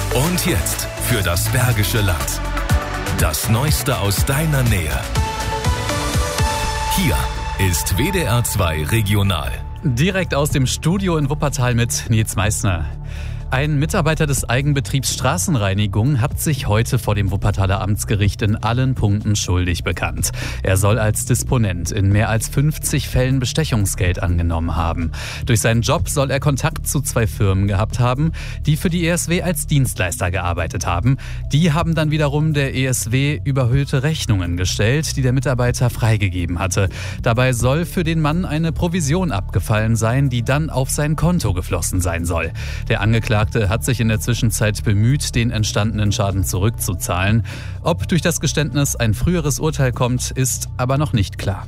Und jetzt für das Bergische Land. Das Neueste aus deiner Nähe. Hier ist WDR 2 Regional. Direkt aus dem Studio in Wuppertal mit Nils Meissner. Ein Mitarbeiter des Eigenbetriebs Straßenreinigung hat sich heute vor dem Wuppertaler Amtsgericht in allen Punkten schuldig bekannt. Er soll als Disponent in mehr als 50 Fällen Bestechungsgeld angenommen haben. Durch seinen Job soll er Kontakt zu 2 Firmen gehabt haben, die für die ESW als Dienstleister gearbeitet haben. Die haben dann wiederum der ESW überhöhte Rechnungen gestellt, die der Mitarbeiter freigegeben hatte. Dabei soll für den Mann eine Provision abgefallen sein, die dann auf sein Konto geflossen sein soll. Der Angeklagte hat sich in der Zwischenzeit bemüht, den entstandenen Schaden zurückzuzahlen. Ob durch das Geständnis ein früheres Urteil kommt, ist aber noch nicht klar.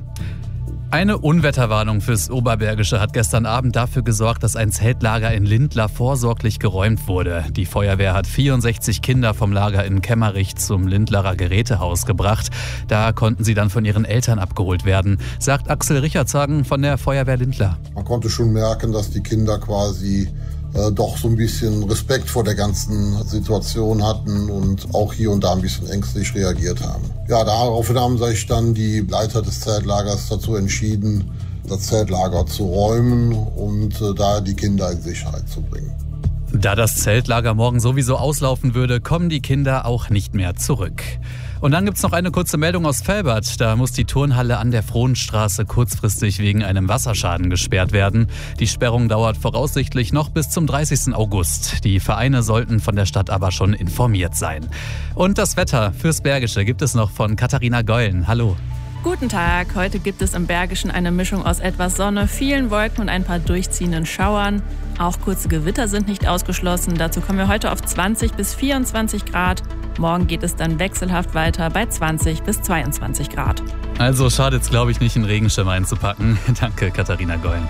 Eine Unwetterwarnung fürs Oberbergische hat gestern Abend dafür gesorgt, dass ein Zeltlager in Lindlar vorsorglich geräumt wurde. Die Feuerwehr hat 64 Kinder vom Lager in Kemmerich zum Lindlarer Gerätehaus gebracht. Da konnten sie dann von ihren Eltern abgeholt werden, sagt Axel Richardshagen von der Feuerwehr Lindlar. Man konnte schon merken, dass die Kinder quasi doch so ein bisschen Respekt vor der ganzen Situation hatten und auch hier und da ein bisschen ängstlich reagiert haben. Ja, daraufhin haben sich dann die Leiter des Zeltlagers dazu entschieden, das Zeltlager zu räumen und da die Kinder in Sicherheit zu bringen. Da das Zeltlager morgen sowieso auslaufen würde, kommen die Kinder auch nicht mehr zurück. Und dann gibt's noch eine kurze Meldung aus Velbert. Da muss die Turnhalle an der Frohnstraße kurzfristig wegen einem Wasserschaden gesperrt werden. Die Sperrung dauert voraussichtlich noch bis zum 30. August. Die Vereine sollten von der Stadt aber schon informiert sein. Und das Wetter fürs Bergische gibt es noch von Katharina Geulen. Hallo. Guten Tag, heute gibt es im Bergischen eine Mischung aus etwas Sonne, vielen Wolken und ein paar durchziehenden Schauern. Auch kurze Gewitter sind nicht ausgeschlossen. Dazu kommen wir heute auf 20 bis 24 Grad. Morgen geht es dann wechselhaft weiter bei 20 bis 22 Grad. Also schadet's, glaube ich, nicht, einen Regenschirm einzupacken. Danke, Katharina Geulen.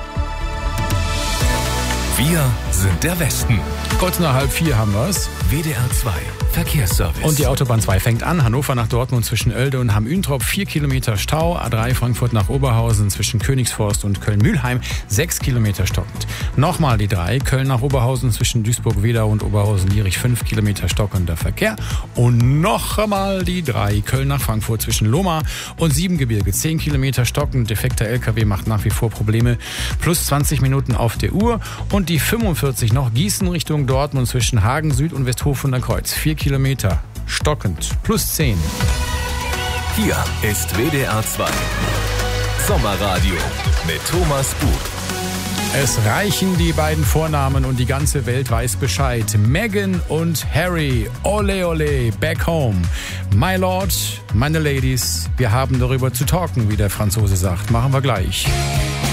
Wir sind der Westen. Kurz nach 3:30 haben wir's. WDR 2 Verkehrsservice. Und die Autobahn 2 fängt an. Hannover nach Dortmund zwischen Oelde und Hamm-Üntrop 4 Kilometer Stau. A3 Frankfurt nach Oberhausen zwischen Königsforst und Köln-Mühlheim 6 Kilometer stockend. Nochmal die 3 Köln nach Oberhausen zwischen Duisburg-Wedau und Oberhausen-Lierich 5 Kilometer stockender Verkehr. Und noch einmal die 3 Köln nach Frankfurt zwischen Lohmar und Siebengebirge 10 Kilometer stockend. Defekter LKW macht nach wie vor Probleme. Plus 20 Minuten auf der Uhr. Und die 45 noch Gießen Richtung Dortmund zwischen Hagen Süd und Westhofener Kreuz 4 Kilometer stockend. Plus 10. Hier ist WDR 2 Sommerradio mit Thomas Buch. Es reichen die beiden Vornamen und die ganze Welt weiß Bescheid. Meghan und Harry, ole ole, back home. My Lord, meine Ladies, wir haben darüber zu talken, wie der Franzose sagt. Machen wir gleich.